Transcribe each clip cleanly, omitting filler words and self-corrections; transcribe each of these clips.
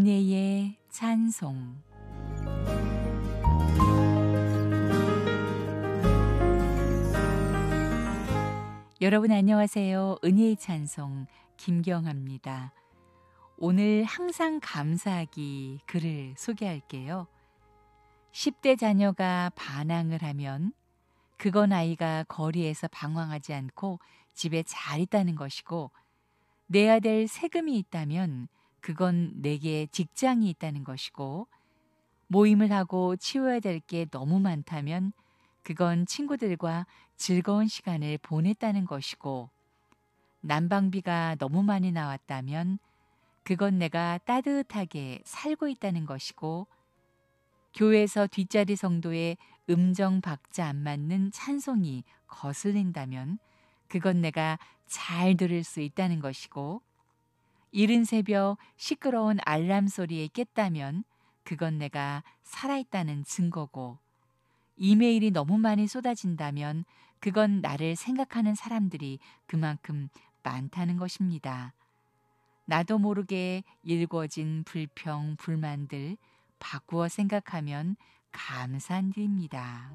은혜의 찬송. 여러분 안녕하세요. 은혜의 찬송 김경합니다. 오늘 항상 감사하기 글을 소개할게요. 10대 자녀가 반항을 하면 그건 아이가 거리에서 방황하지 않고 집에 잘 있다는 것이고, 내야 될 세금이 있다면 그건 내게 직장이 있다는 것이고, 모임을 하고 치워야 될 게 너무 많다면 그건 친구들과 즐거운 시간을 보냈다는 것이고, 난방비가 너무 많이 나왔다면 그건 내가 따뜻하게 살고 있다는 것이고, 교회에서 뒷자리 성도의 음정 박자 안 맞는 찬송이 거슬린다면 그건 내가 잘 들을 수 있다는 것이고, 이른 새벽 시끄러운 알람 소리에 깼다면 그건 내가 살아있다는 증거고, 이메일이 너무 많이 쏟아진다면 그건 나를 생각하는 사람들이 그만큼 많다는 것입니다. 나도 모르게 일궈진 불평, 불만들 바꾸어 생각하면 감사한 일입니다.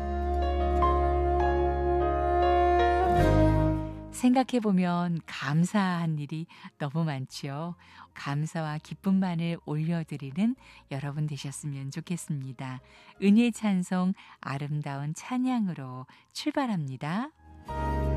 생각해보면 감사한 일이 너무 많지요. 감사와 기쁨만을 올려드리는 여러분 되셨으면 좋겠습니다. 은혜의 찬송, 아름다운 찬양으로 출발합니다.